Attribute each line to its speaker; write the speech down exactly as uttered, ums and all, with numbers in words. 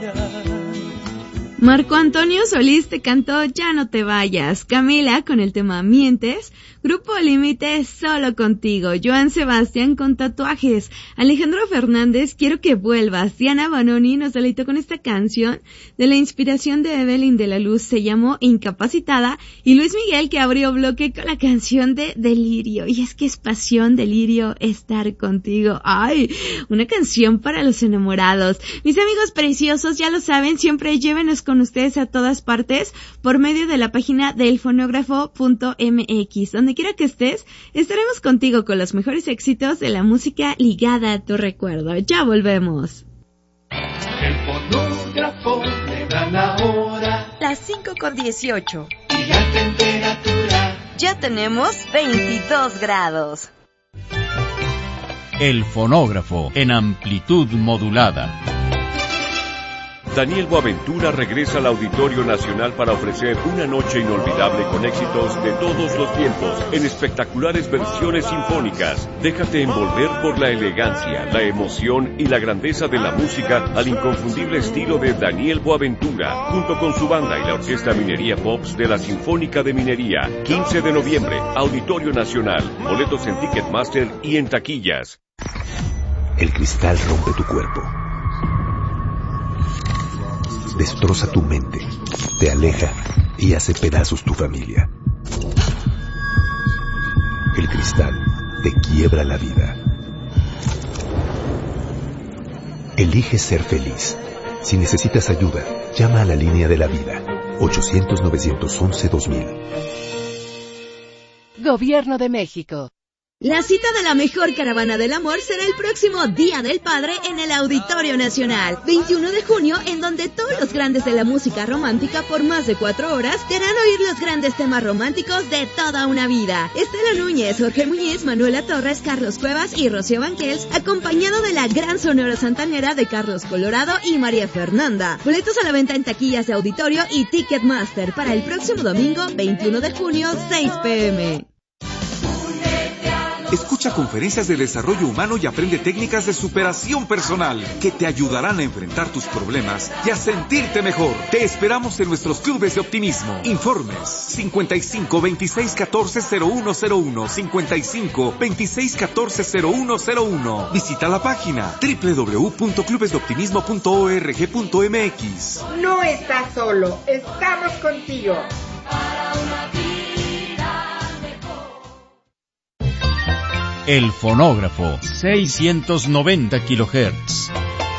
Speaker 1: Marco Antonio Solís te cantó Ya no te vayas, Camila con el tema Mientes, Grupo Límite Solo contigo, Joan Sebastián con Tatuajes, Alejandro Fernández Quiero que vuelvas, Diana Banoni nos deleitó con esta canción de la inspiración de Evelyn de la Luz, se llamó Incapacitada, y Luis Miguel que abrió bloque con la canción de Delirio, y es que es pasión, delirio, estar contigo, ay, una canción para los enamorados. Mis amigos preciosos, ya lo saben, siempre llévenos con ustedes a todas partes por medio de la página de elfonógrafo punto m x. Donde quiera que estés, estaremos contigo con los mejores éxitos de la música ligada a tu recuerdo. Ya volvemos.
Speaker 2: El fonógrafo le da la hora.
Speaker 3: Las cinco con dieciocho.
Speaker 2: Y la temperatura.
Speaker 3: Ya tenemos veintidós grados.
Speaker 4: El fonógrafo en amplitud modulada.
Speaker 5: Daniel Boaventura regresa al Auditorio Nacional para ofrecer una noche inolvidable con éxitos de todos los tiempos en espectaculares versiones sinfónicas. Déjate envolver por la elegancia, la emoción y la grandeza de la música al inconfundible estilo de Daniel Boaventura, junto con su banda y la Orquesta Minería Pops de la Sinfónica de Minería. quince de noviembre, Auditorio Nacional. Boletos en Ticketmaster y en taquillas.
Speaker 6: El cristal rompe tu cuerpo. Destroza tu mente, te aleja y hace pedazos tu familia. El cristal te quiebra la vida. Elige ser feliz. Si necesitas ayuda, llama a la línea de la vida. ochocientos, novecientos once, dos mil.
Speaker 7: Gobierno de México.
Speaker 1: La cita de la mejor caravana del amor será el próximo Día del Padre en el Auditorio Nacional, veintiuno de junio, en donde todos los grandes de la música romántica por más de cuatro horas te harán oír los grandes temas románticos de toda una vida. Estela Núñez, Jorge Muñiz, Manuela Torres, Carlos Cuevas y Rocío Banquels, acompañado de la gran Sonora Santanera de Carlos Colorado y María Fernanda. Boletos a la venta en taquillas de Auditorio y Ticketmaster para el próximo domingo, veintiuno de junio, seis pe eme.
Speaker 8: Escucha conferencias de desarrollo humano y aprende técnicas de superación personal que te ayudarán a enfrentar tus problemas y a sentirte mejor. Te esperamos en nuestros clubes de optimismo. Informes cincuenta y cinco, veintiséis, catorce, cero uno cero uno, cincuenta y cinco, veintiséis, catorce, cero uno cero uno. Visita la página doble u doble u doble u punto clubes de optimismo punto org punto m x.
Speaker 9: No estás solo, estamos contigo.
Speaker 2: Para una vida.
Speaker 4: El fonógrafo, seiscientos noventa kilohertz.